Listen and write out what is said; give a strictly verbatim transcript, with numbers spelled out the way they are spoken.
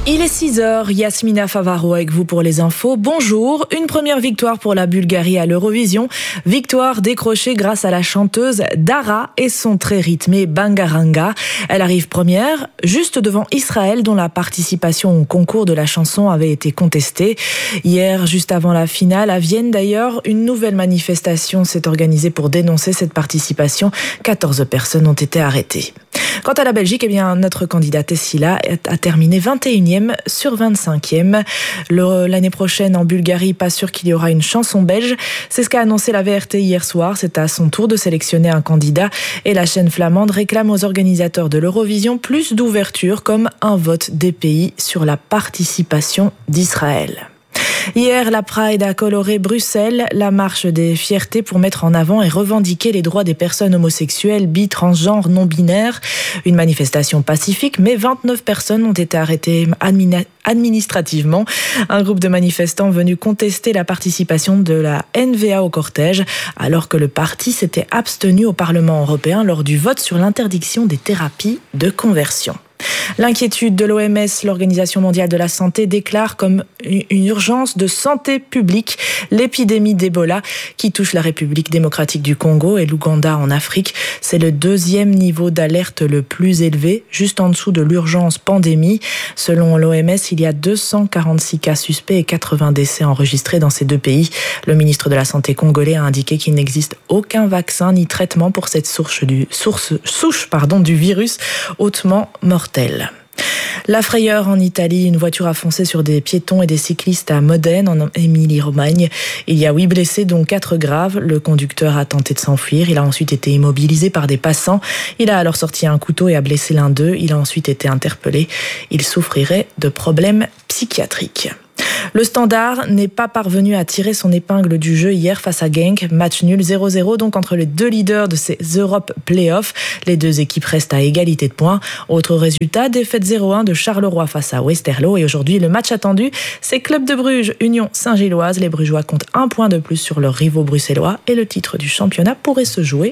Il est six heures, Yasmina Favaro avec vous pour les infos. Bonjour, une première victoire pour la Bulgarie à l'Eurovision. Victoire décrochée grâce à la chanteuse Dara et son très rythmé Bangaranga. Elle arrive première, juste devant Israël dont la participation au concours de la chanson avait été contestée. Hier, juste avant la finale, à Vienne d'ailleurs, une nouvelle manifestation s'est organisée pour dénoncer cette participation. quatorze personnes ont été arrêtées. Quant à la Belgique, eh bien, notre candidate Tessila a terminé vingt et unième sur vingt-cinquième. Le, l'année prochaine, en Bulgarie, pas sûr qu'il y aura une chanson belge. C'est ce qu'a annoncé la V R T hier soir. C'est à son tour de sélectionner un candidat. Et la chaîne flamande réclame aux organisateurs de l'Eurovision plus d'ouverture, comme un vote des pays sur la participation d'Israël. Hier, la Pride a coloré Bruxelles, la marche des fiertés pour mettre en avant et revendiquer les droits des personnes homosexuelles, bi, transgenres, non-binaires. Une manifestation pacifique, mais vingt-neuf personnes ont été arrêtées admin- administrativement. Un groupe de manifestants venus contester la participation de la N V A au cortège, alors que le parti s'était abstenu au Parlement européen lors du vote sur l'interdiction des thérapies de conversion. L'inquiétude de l'O M S, l'Organisation mondiale de la santé, déclare comme une urgence de santé publique l'épidémie d'Ebola qui touche la République démocratique du Congo et l'Ouganda en Afrique. C'est le deuxième niveau d'alerte le plus élevé, juste en dessous de l'urgence pandémie. Selon l'O M S, il y a deux cent quarante-six cas suspects et quatre-vingts décès enregistrés dans ces deux pays. Le ministre de la Santé congolais a indiqué qu'il n'existe aucun vaccin ni traitement pour cette source du, source, souche pardon, du virus hautement mortelle. La frayeur en Italie, une voiture a foncé sur des piétons et des cyclistes à Modène, en Émilie-Romagne. Il y a huit blessés, dont quatre graves. Le conducteur a tenté de s'enfuir. Il a ensuite été immobilisé par des passants. Il a alors sorti un couteau et a blessé l'un d'eux. Il a ensuite été interpellé. Il souffrirait de problèmes psychiatriques. Le Standard n'est pas parvenu à tirer son épingle du jeu hier face à Genk. Match nul zéro zéro donc entre les deux leaders de ces Europe Playoffs. Les deux équipes restent à égalité de points. Autre résultat, défaite zéro un de Charleroi face à Westerlo. Et aujourd'hui, le match attendu, c'est Club de Bruges, Union Saint-Gilloise. Les Brugeois comptent un point de plus sur leurs rivaux bruxellois et le titre du championnat pourrait se jouer